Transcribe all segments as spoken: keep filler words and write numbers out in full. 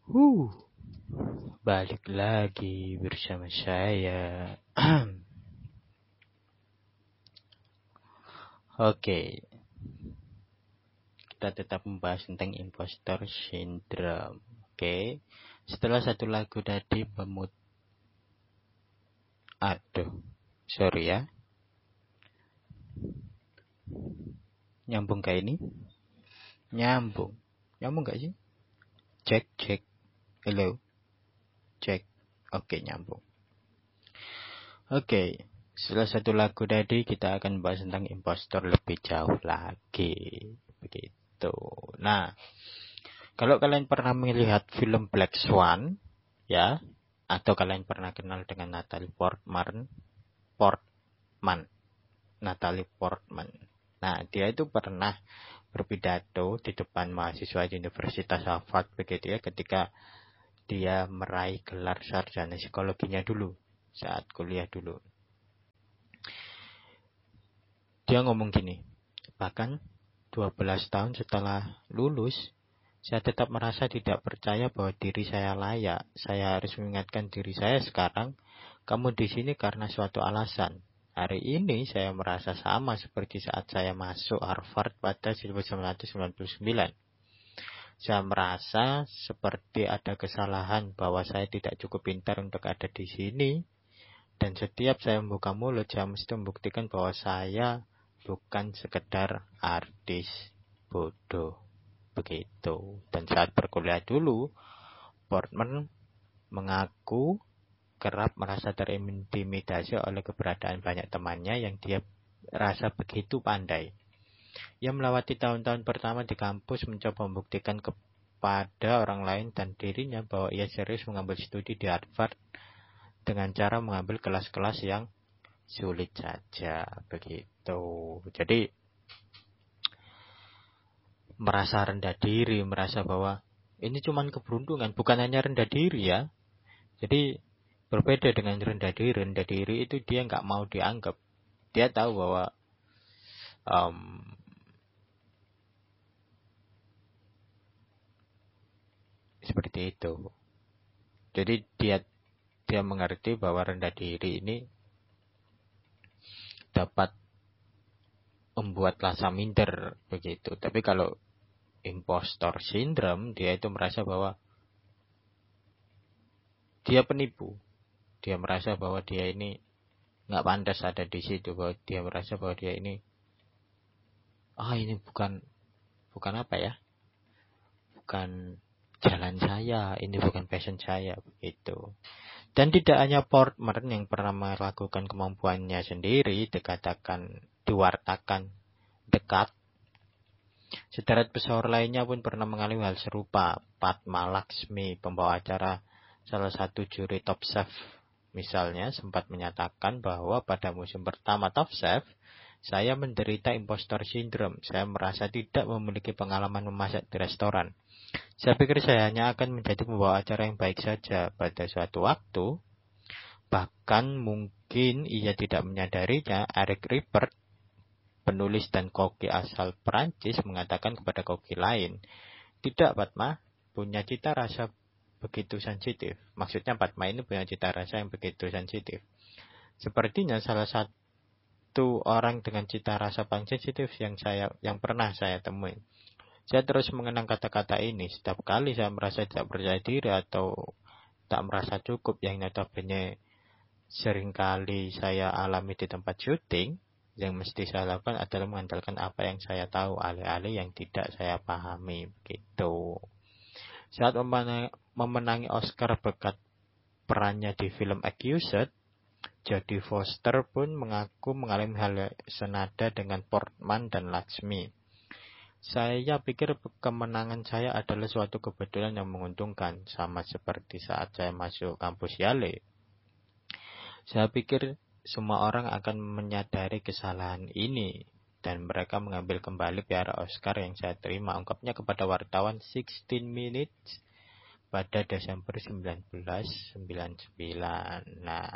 Huh, balik lagi bersama saya. Oke, kita tetap membahas tentang impostor syndrome. Oke, setelah satu lagu tadi memut... Aduh, sorry ya. Nyambung gak ini? Nyambung. Nyambung gak sih? Cek, cek. Hello. Cek. Oke, nyambung. Oke, setelah satu lagu tadi kita akan bahas tentang impostor lebih jauh lagi. Begitu. Nah, kalau kalian pernah melihat film Black Swan, ya, atau kalian pernah kenal dengan Natalie Portman, Portman, Natalie Portman. Nah, dia itu pernah berpidato di depan mahasiswa Universitas Harvard begitu ya, ketika dia meraih gelar sarjana psikologinya dulu, saat kuliah dulu. Dia ngomong gini, bahkan dua belas tahun setelah lulus, saya tetap merasa tidak percaya bahwa diri saya layak. Saya harus mengingatkan diri saya sekarang, kamu di sini karena suatu alasan. Hari ini saya merasa sama seperti saat saya masuk Harvard pada seribu sembilan ratus sembilan puluh sembilan. Saya merasa seperti ada kesalahan bahwa saya tidak cukup pintar untuk ada di sini. Dan setiap saya membuka mulut, saya mesti membuktikan bahwa saya bukan sekedar artis bodoh. Begitu. Dan saat berkuliah dulu, Portman mengaku kerap merasa terintimidasi oleh keberadaan banyak temannya yang dia rasa begitu pandai. Ia melewati tahun-tahun pertama di kampus mencoba membuktikan kepada orang lain dan dirinya bahwa ia serius mengambil studi di Harvard dengan cara mengambil kelas-kelas yang sulit saja. Begitu. Jadi merasa rendah diri, merasa bahwa ini cuma keberuntungan, bukan hanya rendah diri ya. Jadi berbeda dengan rendah diri. Rendah diri itu dia nggak mau dianggap. Dia tahu bahwa um, seperti itu. Jadi dia dia mengerti bahwa rendah diri ini dapat membuat rasa minder begitu. Tapi kalau impostor syndrome, dia itu merasa bahwa dia penipu. Dia merasa bahwa dia ini nggak pantas ada di situ, bahwa dia merasa bahwa dia ini ah ini bukan bukan apa ya, bukan jalan saya, ini bukan passion saya begitu. Dan tidak hanya Portman yang pernah melakukan kemampuannya sendiri dikatakan diwartakan dekat. Sederet pesohor lainnya pun pernah mengalami hal serupa. Padma Lakshmi, pembawa acara salah satu juri Top Chef, misalnya sempat menyatakan bahwa pada musim pertama Top Chef, saya menderita impostor syndrome. Saya merasa tidak memiliki pengalaman memasak di restoran. Saya pikir saya hanya akan menjadi pembawa acara yang baik saja. Pada suatu waktu, bahkan mungkin ia tidak menyadarinya, Eric Ripert, penulis dan koki asal Perancis, mengatakan kepada koki lain, tidak Padma, punya cita rasa begitu sensitif. Maksudnya Padma ini punya cita rasa yang begitu sensitif. Sepertinya salah satu orang dengan cita rasa paling sensitif yang saya yang pernah saya temui. Saya terus mengenang kata-kata ini. Setiap kali saya merasa tidak percaya diri atau tak merasa cukup, yang notabene seringkali saya alami di tempat syuting, yang mesti saya lakukan adalah mengandalkan apa yang saya tahu, alih-alih yang tidak saya pahami. Begitu. Saat memenangi Oscar berkat perannya di film Accused, Jodie Foster pun mengaku mengalami hal senada dengan Portman dan Lakshmi. Saya pikir kemenangan saya adalah suatu kebetulan yang menguntungkan, sama seperti saat saya masuk kampus Yale. Saya pikir semua orang akan menyadari kesalahan ini dan mereka mengambil kembali piala Oscar yang saya terima, ungkapnya kepada wartawan sixteen minutes pada Desember seribu sembilan ratus sembilan puluh sembilan. Nah,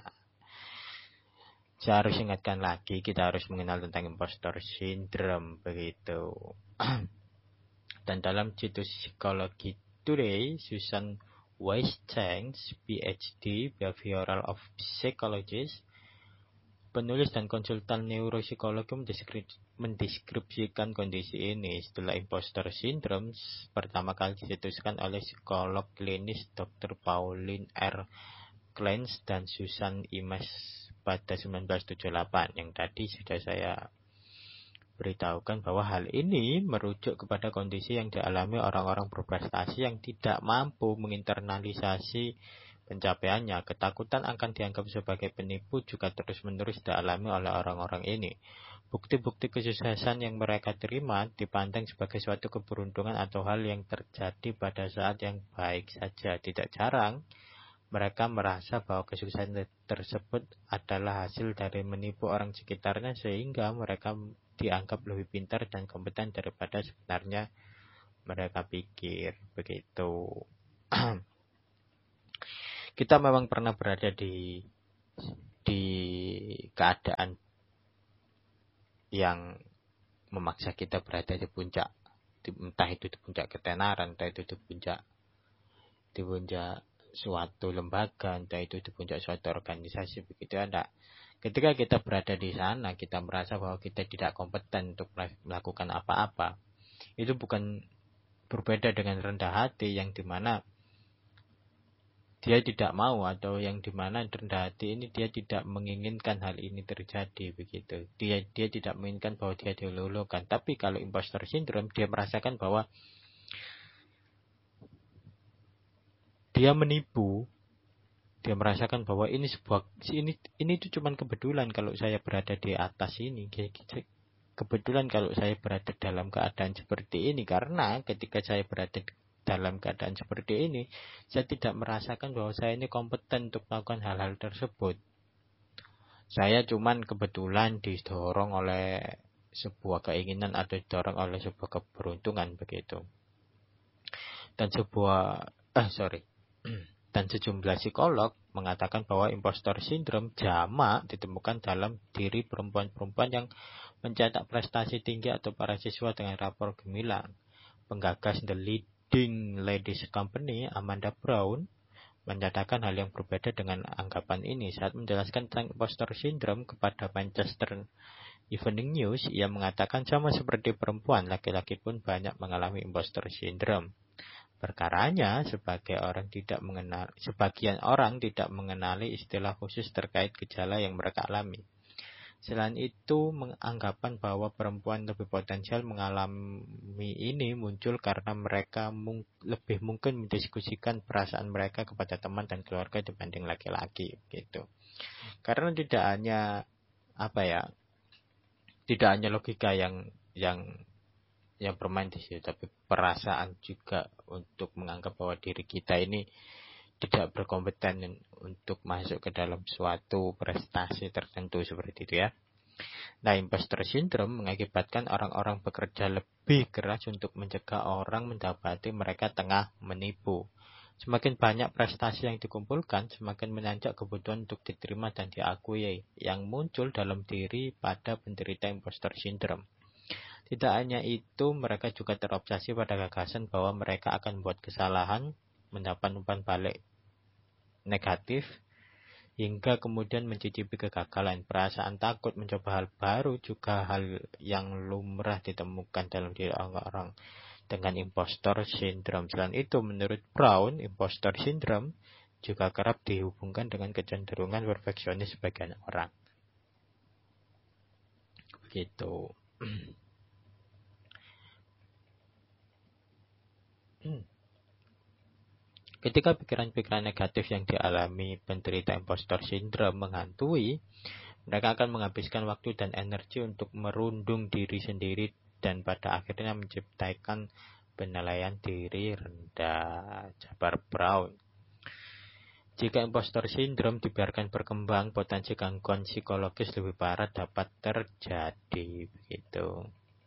saya harus ingatkan lagi, kita harus mengenal tentang impostor syndrome begitu. Dan dalam situs Psychology Today, Susan Weissengs, P H D, Behavioral of Psychologist, penulis dan konsultan neuropsikologi mendeskripsikan kondisi ini. Istilah imposter syndrome pertama kali dicetuskan oleh psikolog klinis dokter Pauline R. Clance dan Susan Imes pada seribu sembilan ratus tujuh puluh delapan. Yang tadi sudah saya beritahukan bahwa hal ini merujuk kepada kondisi yang dialami orang-orang berprestasi yang tidak mampu menginternalisasi pencapaiannya. Ketakutan akan dianggap sebagai penipu juga terus-menerus dialami oleh orang-orang ini. Bukti-bukti kesuksesan yang mereka terima dipandang sebagai suatu keberuntungan atau hal yang terjadi pada saat yang baik saja. Tidak jarang mereka merasa bahwa kesuksesan tersebut adalah hasil dari menipu orang sekitarnya sehingga mereka dianggap lebih pintar dan kompeten daripada sebenarnya mereka pikir. Begitu. Kita memang pernah berada di di keadaan yang memaksa kita berada di puncak, entah itu di puncak ketenaran, entah itu di puncak di puncak suatu lembaga, entah itu di puncak suatu organisasi, begitu ada. Ketika kita berada di sana, kita merasa bahwa kita tidak kompeten untuk melakukan apa-apa. Itu bukan berbeda dengan rendah hati yang dimana dia tidak mau, atau yang dimana rendah hati ini dia tidak menginginkan hal ini terjadi, begitu. Dia dia tidak menginginkan bahwa dia diluluhkan. Tapi kalau imposter syndrome, dia merasakan bahwa dia menipu. Dia merasakan bahwa ini sebuah ini ini itu cuma kebetulan kalau saya berada di atas ini. Kebetulan kalau saya berada dalam keadaan seperti ini, karena ketika saya berada dalam keadaan seperti ini, saya tidak merasakan bahwa saya ini kompeten untuk melakukan hal-hal tersebut. Saya cuma kebetulan didorong oleh sebuah keinginan atau didorong oleh sebuah keberuntungan, begitu. Dan sebuah eh sorry Dan sejumlah psikolog mengatakan bahwa impostor syndrome jamak ditemukan dalam diri perempuan-perempuan yang mencetak prestasi tinggi atau para siswa dengan rapor gemilang. Penggagas The Leading Ladies Company, Amanda Brown, menyatakan hal yang berbeda dengan anggapan ini. Saat menjelaskan tentang impostor syndrome kepada Manchester Evening News, ia mengatakan sama seperti perempuan, laki-laki pun banyak mengalami impostor syndrome. Perkaranya, sebagai orang tidak mengenal, sebagian orang tidak mengenali istilah khusus terkait gejala yang mereka alami. Selain itu, menganggapan bahwa perempuan lebih potensial mengalami ini muncul karena mereka mung, lebih mungkin mendiskusikan perasaan mereka kepada teman dan keluarga dibanding laki-laki, gitu. Karena tidak hanya apa ya, tidak hanya logika yang yang yang bermain di situ, tapi perasaan juga untuk menganggap bahwa diri kita ini tidak berkompeten untuk masuk ke dalam suatu prestasi tertentu seperti itu ya. Nah, imposter syndrome mengakibatkan orang-orang bekerja lebih keras untuk mencegah orang mendapati mereka tengah menipu. Semakin banyak prestasi yang dikumpulkan, semakin menanjak kebutuhan untuk diterima dan diakui yang muncul dalam diri pada penderita imposter syndrome. Tidak hanya itu, mereka juga terobsesi pada gagasan bahwa mereka akan membuat kesalahan, mendapat umpan balik negatif, hingga kemudian mencicipi kegagalan. Perasaan takut mencoba hal baru juga hal yang lumrah ditemukan dalam diri orang-orang dengan impostor syndrome. Selain itu, menurut Brown, impostor syndrome juga kerap dihubungkan dengan kecenderungan perfeksionis sebagian orang. Begitu. Ketika pikiran-pikiran negatif yang dialami penderita impostor syndrome menghantui, mereka akan menghabiskan waktu dan energi untuk merundung diri sendiri dan pada akhirnya menciptakan penilaian diri rendah. Jabar Brown. Jika impostor syndrome dibiarkan berkembang, potensi gangguan psikologis lebih parah dapat terjadi. Begitu.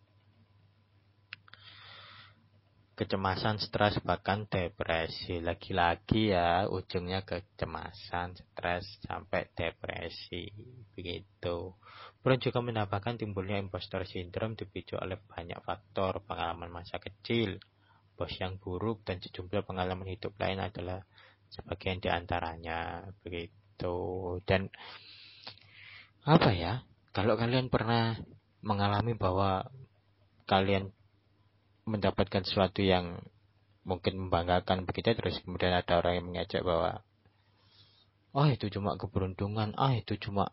Kecemasan, stres, bahkan depresi. Lagi-lagi ya, ujungnya kecemasan, stres, sampai depresi. Begitu. Brown juga menambahkan timbulnya impostor syndrome dipicu oleh banyak faktor, pengalaman masa kecil, bos yang buruk, dan sejumlah pengalaman hidup lain adalah sebagian di antaranya. Begitu. Dan apa ya, kalau kalian pernah mengalami bahwa kalian mendapatkan sesuatu yang mungkin membanggakan begitu, terus kemudian ada orang yang mengajak bahwa ah itu cuma keberuntungan, ah itu cuma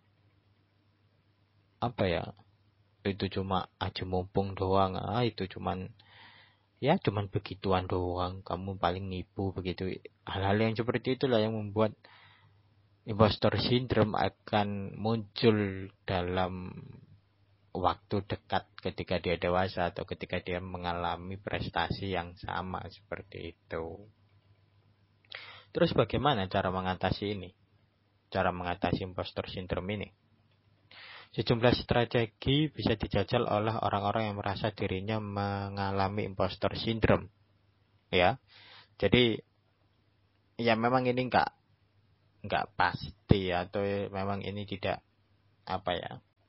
apa ya, itu cuma aja mumpung doang, ah itu cuman ya cuman begituan doang, kamu paling nipu begitu. Hal-hal yang seperti itulah yang membuat impostor syndrome akan muncul dalam waktu dekat ketika dia dewasa atau ketika dia mengalami prestasi yang sama seperti itu. Terus bagaimana cara mengatasi ini? Cara mengatasi impostor syndrome ini? Sejumlah strategi bisa dijajal oleh orang-orang yang merasa dirinya mengalami impostor syndrome. Ya. Jadi ya memang ini enggak enggak pasti, atau memang ini tidak apa ya?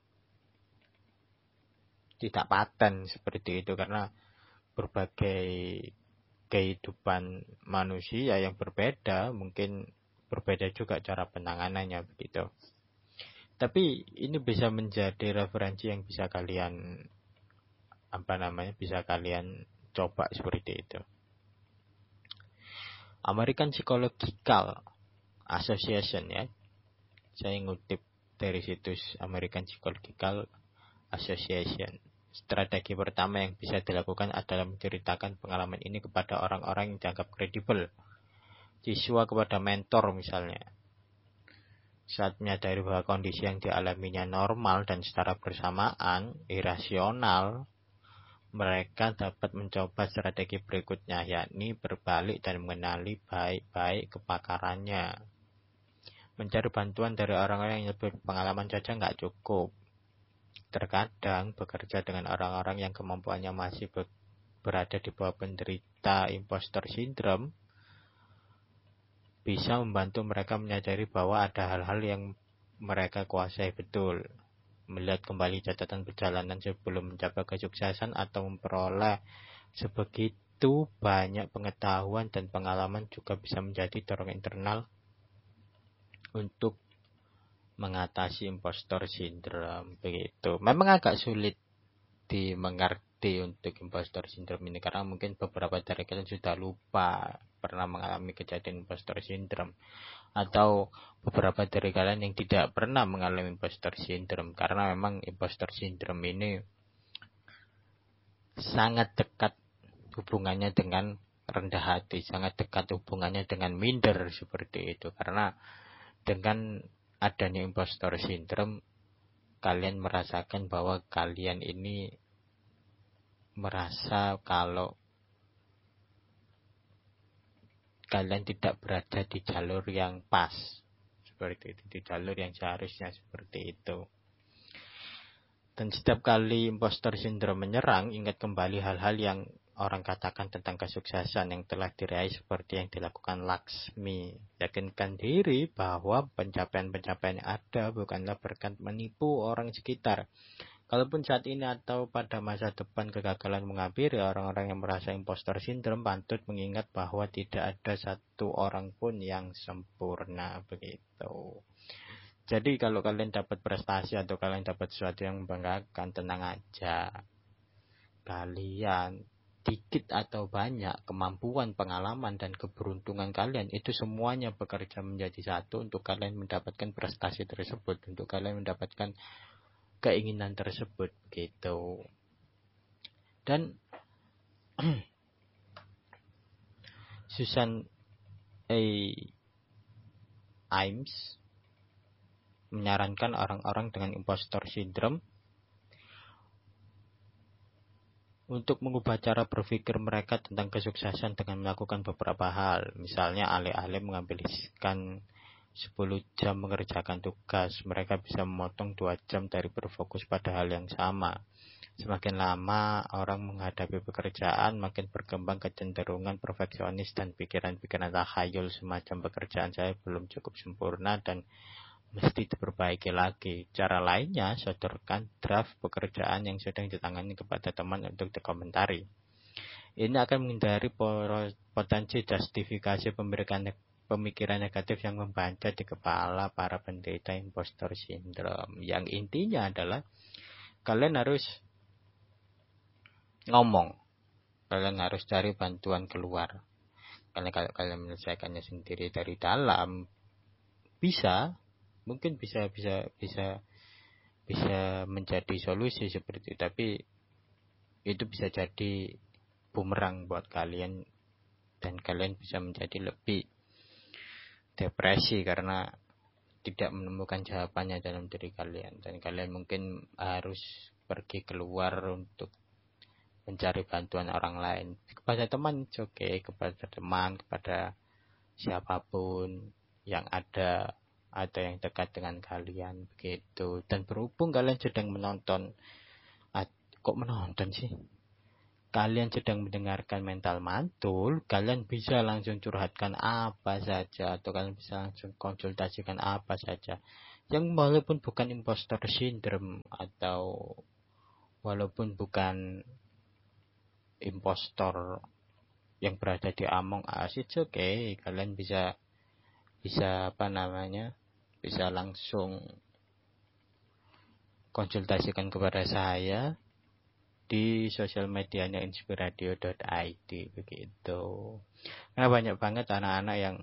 Tidak paten seperti itu, karena berbagai kehidupan manusia yang berbeda, mungkin berbeda juga cara penanganannya begitu. Tapi ini bisa menjadi referensi yang bisa kalian apa namanya bisa kalian coba seperti itu. American Psychological Association, ya, saya ngutip dari situs American Psychological Association. Strategi pertama yang bisa dilakukan adalah menceritakan pengalaman ini kepada orang-orang yang dianggap kredibel. Siswa kepada mentor misalnya. Saat menyadari bahwa kondisi yang dialaminya normal dan secara bersamaan irasional, mereka dapat mencoba strategi berikutnya, yakni berbalik dan mengenali baik-baik kepakarannya. Mencari bantuan dari orang-orang yang lebih berpengalaman saja nggak cukup. Terkadang bekerja dengan orang-orang yang kemampuannya masih berada di bawah penderita impostor syndrome bisa membantu mereka menyadari bahwa ada hal-hal yang mereka kuasai betul. Melihat kembali catatan perjalanan sebelum mencapai kesuksesan atau memperoleh sebegitu banyak pengetahuan dan pengalaman juga bisa menjadi dorongan internal untuk mengatasi impostor syndrome begitu. Memang agak sulit dimengerti untuk impostor syndrome ini, karena mungkin beberapa dari kalian sudah lupa pernah mengalami kejadian impostor syndrome, atau beberapa dari kalian yang tidak pernah mengalami impostor syndrome, karena memang impostor syndrome ini sangat dekat hubungannya dengan rendah hati, sangat dekat hubungannya dengan minder seperti itu. Karena dengan adanya impostor syndrome, kalian merasakan bahwa kalian ini merasa kalau kalian tidak berada di jalur yang pas, seperti itu, di jalur yang seharusnya seperti itu. Dan setiap kali impostor syndrome menyerang, ingat kembali hal-hal yang orang katakan tentang kesuksesan yang telah diraih seperti yang dilakukan Laksmi. Yakinkan diri bahwa pencapaian-pencapaian yang ada bukanlah berkat menipu orang sekitar. Kalaupun saat ini atau pada masa depan kegagalan menghampiri, orang-orang yang merasa impostor syndrome patut mengingat bahwa tidak ada satu orang pun yang sempurna begitu. Jadi kalau kalian dapat prestasi atau kalian dapat sesuatu yang membanggakan, tenang aja. Kalian sedikit atau banyak, kemampuan, pengalaman, dan keberuntungan kalian itu semuanya bekerja menjadi satu untuk kalian mendapatkan prestasi tersebut, untuk kalian mendapatkan keinginan tersebut gitu. Dan Susan A. Imes menyarankan orang-orang dengan impostor syndrome untuk mengubah cara berpikir mereka tentang kesuksesan dengan melakukan beberapa hal. Misalnya alih-alih menghabiskan sepuluh jam mengerjakan tugas, mereka bisa memotong dua jam dari berfokus pada hal yang sama. Semakin lama orang menghadapi pekerjaan, makin berkembang kecenderungan perfeksionis dan pikiran-pikiran takhayul semacam pekerjaan saya belum cukup sempurna dan mesti diperbaiki lagi. Cara lainnya, sodorkan draft pekerjaan yang sedang ditangani kepada teman untuk dikomentari. Ini akan menghindari potensi justifikasi pemikiran pemikiran negatif yang membaca di kepala para penderita impostor syndrome. Yang intinya adalah kalian harus ngomong, kalian harus cari bantuan keluar. Karena kalau kalian menyelesaikannya sendiri dari dalam, bisa, mungkin bisa bisa bisa bisa menjadi solusi seperti itu, tapi itu bisa jadi bumerang buat kalian dan kalian bisa menjadi lebih depresi karena tidak menemukan jawabannya dalam diri kalian, dan kalian mungkin harus pergi keluar untuk mencari bantuan orang lain, kepada teman, oke, okay, kepada teman, kepada siapapun yang ada atau yang dekat dengan kalian begitu. Dan berhubung kalian sedang menonton, kok menonton sih? Kalian sedang mendengarkan mental mantul, kalian bisa langsung curhatkan apa saja, atau kalian bisa langsung konsultasikan apa saja. Yang walaupun bukan impostor syndrome, atau walaupun bukan impostor yang berada di Among Us, it's okay. Kalian bisa, bisa apa namanya, bisa langsung konsultasikan kepada saya di sosial medianya inspiradio dot i d begitu. Karena banyak banget anak-anak yang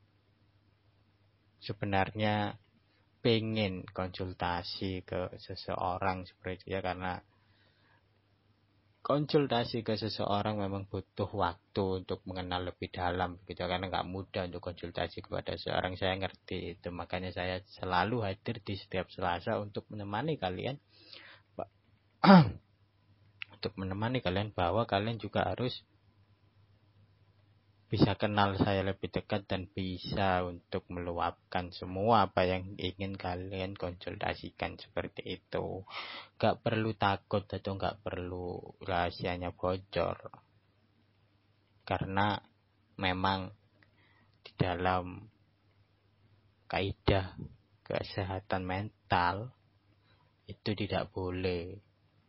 sebenarnya pengen konsultasi ke seseorang seperti itu ya, karena konsultasi ke seseorang memang butuh waktu untuk mengenal lebih dalam begitu, karena nggak mudah untuk konsultasi kepada seorang. Saya ngerti itu, makanya saya selalu hadir di setiap Selasa untuk menemani kalian untuk menemani kalian bahwa kalian juga harus bisa kenal saya lebih dekat dan bisa untuk meluapkan semua apa yang ingin kalian konsultasikan seperti itu. Gak perlu takut atau gak perlu rahasianya bocor, karena memang di dalam kaidah kesehatan mental itu tidak boleh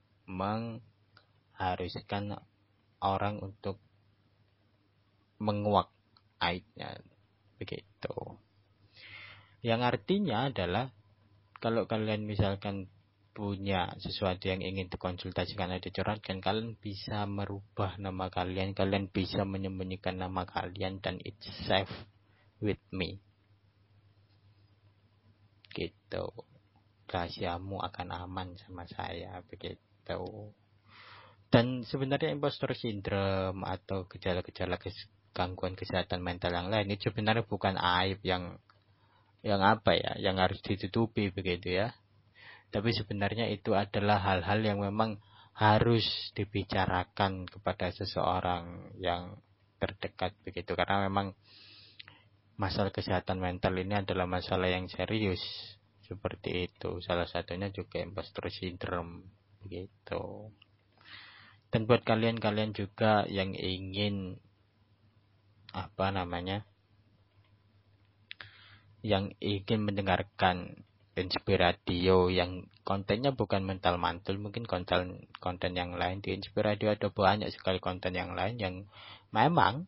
mengharuskan orang untuk menguak aibnya begitu. Yang artinya adalah kalau kalian misalkan punya sesuatu yang ingin dikonsultasikan atau dicurhatkan, kalian bisa merubah nama kalian, kalian bisa menyembunyikan nama kalian, dan it's safe with me gitu. Rahasiamu akan aman sama saya begitu. Dan sebenarnya impostor syndrome atau gejala-gejala gangguan kesehatan mental yang lain itu sebenarnya bukan aib yang yang apa ya, yang harus ditutupi begitu ya. Tapi sebenarnya itu adalah hal-hal yang memang harus dibicarakan kepada seseorang yang terdekat begitu, karena memang masalah kesehatan mental ini adalah masalah yang serius seperti itu. Salah satunya juga impostor syndrome begitu. Dan buat kalian-kalian juga yang ingin apa namanya, yang ingin mendengarkan Inspiradio yang kontennya bukan mental mantul, mungkin konten konten yang lain di Inspiradio ada banyak sekali konten yang lain yang memang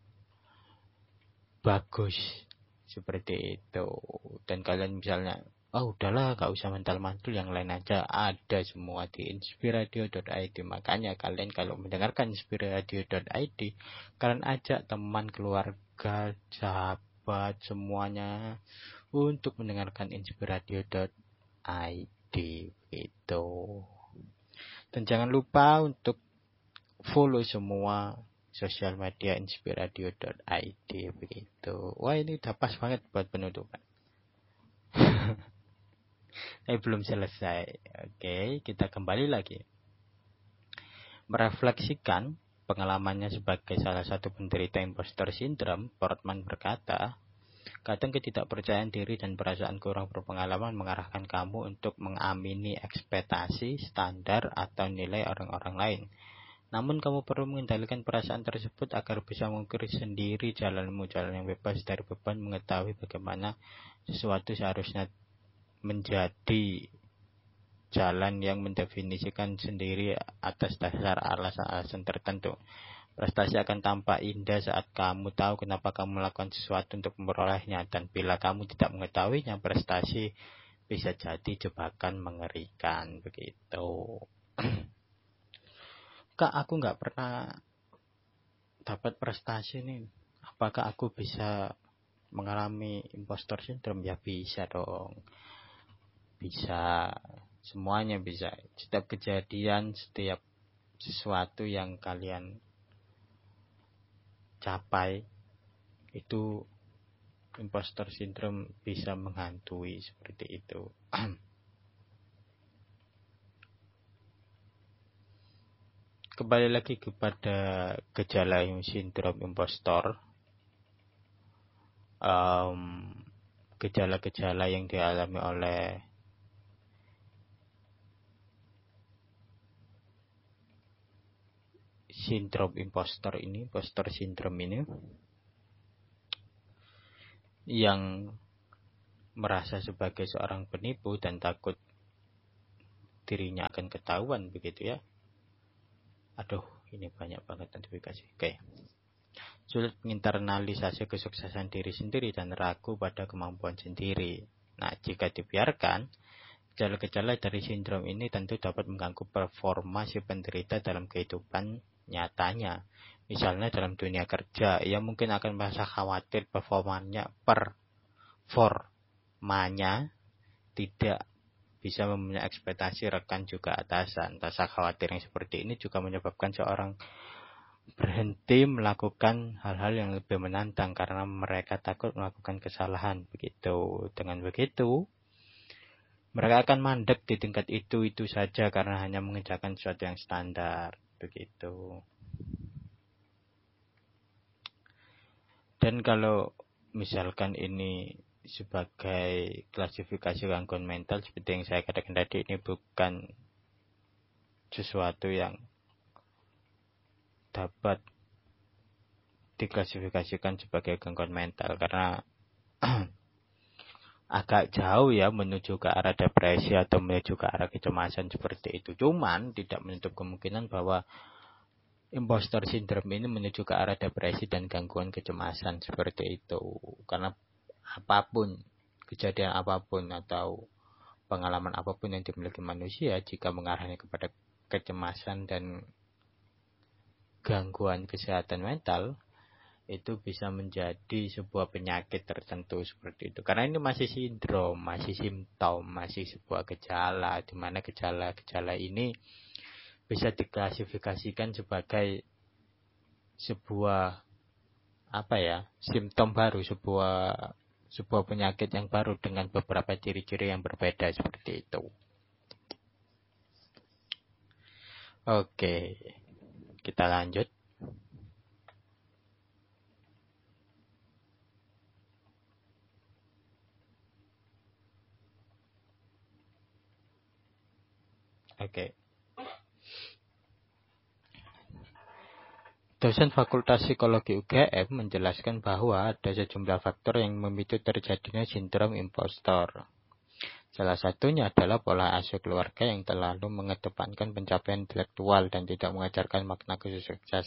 bagus seperti itu. Dan kalian misalnya, oh udahlah gak usah mental mantul, yang lain aja ada semua di inspiradio dot i d. Makanya kalian kalau mendengarkan inspiradio dot i d, kalian ajak teman, keluarga, sahabat semuanya untuk mendengarkan inspiradio dot i d itu. Dan jangan lupa untuk follow semua sosial media inspiradio dot i d begitu. Wah, ini udah pas banget buat penutupan. Tapi belum selesai. Oke, kita kembali lagi. Merefleksikan pengalamannya sebagai salah satu penderita impostor syndrome, Portman berkata, kadang ketidakpercayaan diri dan perasaan kurang berpengalaman mengarahkan kamu untuk mengamini ekspektasi, standar, atau nilai orang-orang lain. Namun kamu perlu mengendalikan perasaan tersebut agar bisa mengukur sendiri jalanmu, jalan yang bebas dari beban mengetahui bagaimana sesuatu seharusnya menjadi jalan yang mendefinisikan sendiri atas dasar alasan-alasan tertentu. Prestasi akan tampak indah saat kamu tahu kenapa kamu melakukan sesuatu untuk memperolehnya. Dan bila kamu tidak mengetahuinya, prestasi bisa jadi jebakan mengerikan. Begitu. Kak, aku nggak pernah dapat prestasi nih. Apakah aku bisa mengalami impostor syndrome? Ya bisa dong. Bisa. Semuanya bisa. Setiap kejadian, setiap sesuatu yang kalian capai, itu impostor syndrome bisa menghantui seperti itu. Kembali lagi kepada gejala sindrom impostor. Um, gejala-gejala yang dialami oleh sindrom impostor ini, impostor syndrome ini, yang merasa sebagai seorang penipu dan takut dirinya akan ketahuan, begitu ya. Aduh, ini banyak banget notifikasi. Oke. Sulit menginternalisasi kesuksesan diri sendiri dan ragu pada kemampuan sendiri. Nah, jika dibiarkan, gejala-gejala dari sindrom ini tentu dapat mengganggu performa si penderita dalam kehidupan nyatanya. Misalnya dalam dunia kerja, ia mungkin akan merasa khawatir performanya performanya tidak bisa memenuhi ekspektasi rekan juga atasan. Rasa khawatir yang seperti ini juga menyebabkan seorang berhenti melakukan hal-hal yang lebih menantang karena mereka takut melakukan kesalahan. Begitu. Dengan begitu, mereka akan mandek di tingkat itu-itu saja karena hanya mengerjakan sesuatu yang standar. Begitu. Dan kalau misalkan ini sebagai klasifikasi gangguan mental, seperti yang saya katakan tadi, ini bukan sesuatu yang dapat diklasifikasikan sebagai gangguan mental karena agak jauh ya menuju ke arah depresi atau menuju ke arah kecemasan seperti itu. Cuman tidak menutup kemungkinan bahwa impostor syndrome ini menuju ke arah depresi dan gangguan kecemasan seperti itu. Karena apapun, kejadian apapun atau pengalaman apapun yang dimiliki manusia, jika mengarahnya kepada kecemasan dan gangguan kesehatan mental, itu bisa menjadi sebuah penyakit tertentu seperti itu. Karena ini masih sindrom, masih simptom, masih sebuah gejala, di mana gejala-gejala ini bisa diklasifikasikan sebagai sebuah apa ya, simptom baru, sebuah sebuah penyakit yang baru dengan beberapa ciri-ciri yang berbeda seperti itu. Oke, kita lanjut. Oke. Dosen Fakultas Psikologi U G M menjelaskan bahwa ada sejumlah faktor yang memicu terjadinya sindrom impostor. Salah satunya adalah pola asuh keluarga yang terlalu mengedepankan pencapaian intelektual dan tidak mengajarkan makna kesuksesan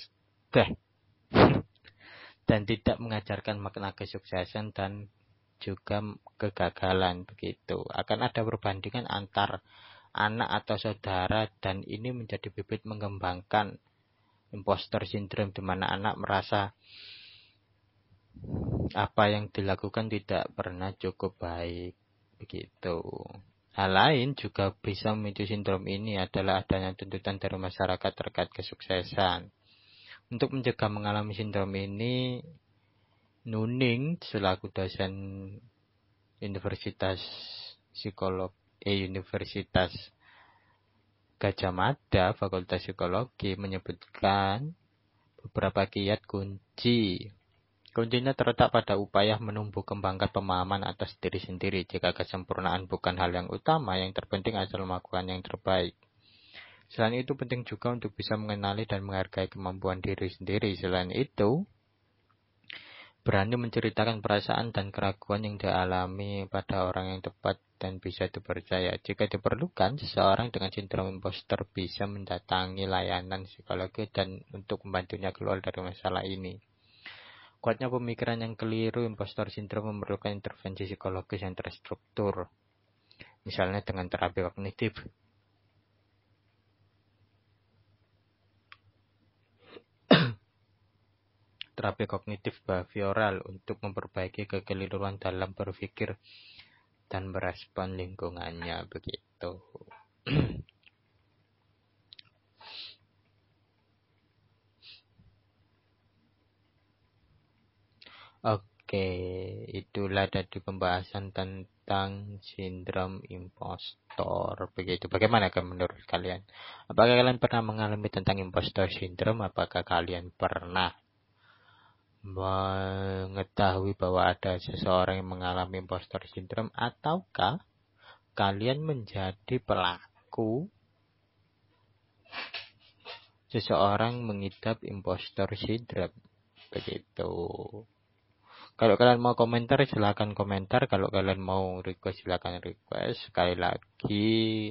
dan tidak mengajarkan makna kesuksesan dan juga kegagalan begitu. Akan ada perbandingan antar anak atau saudara dan ini menjadi bibit mengembangkan impostor syndrome, di mana anak merasa apa yang dilakukan tidak pernah cukup baik begitu. Hal lain juga bisa memicu sindrom ini adalah adanya tuntutan dari masyarakat terkait kesuksesan. Untuk mencegah mengalami sindrom ini, Nuning selaku dosen Universitas Psikolog eh Universitas Gajah Mada Fakultas Psikologi menyebutkan beberapa kiat kunci. Kuncinya terletak pada upaya menumbuh kembangkan pemahaman atas diri sendiri. Jika kesempurnaan bukan hal yang utama, yang terpenting adalah melakukan yang terbaik. Selain itu penting juga untuk bisa mengenali dan menghargai kemampuan diri sendiri. Selain itu, berani menceritakan perasaan dan keraguan yang dialami pada orang yang tepat dan bisa dipercaya. Jika diperlukan, seseorang dengan sindrom imposter bisa mendatangi layanan psikologi dan untuk membantunya keluar dari masalah ini. Kuatnya pemikiran yang keliru, impostor sindrom memerlukan intervensi psikologis yang terstruktur, misalnya dengan terapi kognitif. Terapi kognitif behavioral untuk memperbaiki kekeliruan dalam berpikir dan merespon lingkungannya, begitu. Oke, itulah tadi pembahasan tentang sindrom impostor. Begitu. Bagaimana menurut kalian? Apakah kalian pernah mengalami tentang impostor syndrome? Apakah kalian pernah mengetahui bahwa ada seseorang yang mengalami impostor syndrome, ataukah kalian menjadi pelaku seseorang mengidap impostor syndrome? Begitu. Kalau kalian mau komentar silakan komentar, kalau kalian mau request silakan request. Sekali lagi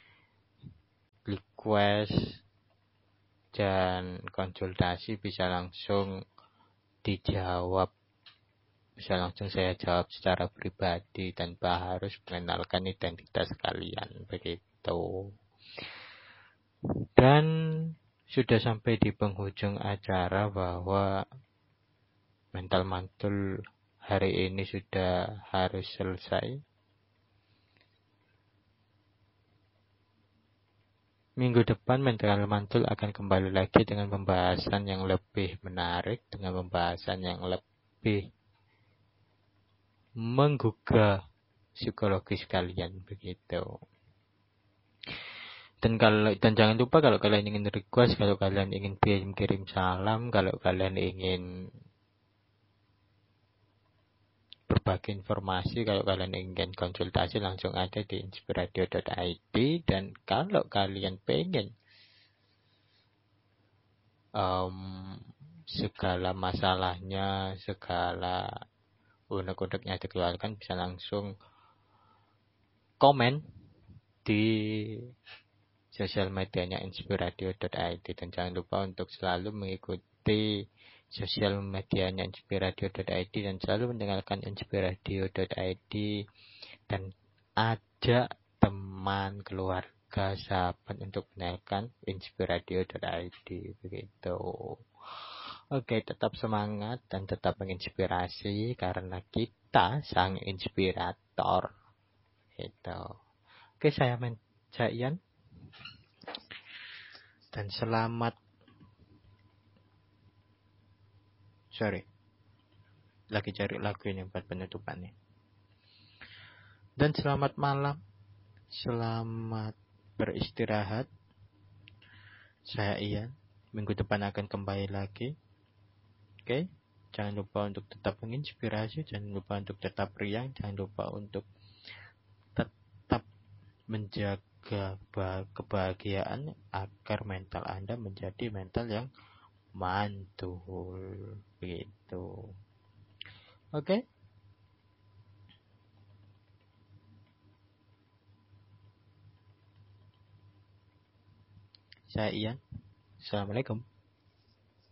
request dan konsultasi bisa langsung dijawab, bisa langsung saya jawab secara pribadi tanpa harus mengenalkan identitas kalian, begitu. Dan sudah sampai di penghujung acara bahwa mental mantul hari ini sudah harus selesai. Minggu depan mental mantul akan kembali lagi dengan pembahasan yang lebih menarik, dengan pembahasan yang lebih menggugah psikologis kalian, begitu. Dan kalau dan jangan lupa kalau kalian ingin request, kalau kalian ingin kirim-kirim salam, kalau kalian ingin berbagi informasi, kalau kalian ingin konsultasi langsung ada di inspiradio dot i d. Dan kalau kalian pengen um, segala masalahnya, segala unek-uneknya dikeluarkan, bisa langsung komen di sosial medianya inspiradio dot i d. Dan jangan lupa untuk selalu mengikuti sosial medianya inspiradio dot i d dan selalu mendengarkan inspiradio dot i d dan ajak teman, keluarga, sahabat untuk mendengarkan inspiradio dot i d, begitu. Oke, tetap semangat dan tetap menginspirasi karena kita sang inspirator. Gitu. Oke, saya Menjaian dan selamat sorry lagi cari lagu ini buat penutupannya. Dan selamat malam, selamat beristirahat. Saya Ian, minggu depan akan kembali lagi. Oke, jangan lupa untuk tetap menginspirasi, jangan lupa untuk tetap riang, jangan lupa untuk tetap menjaga kebahagiaan agar mental Anda menjadi mental yang mantul, begitu. Oke. Saya Ian. Assalamualaikum.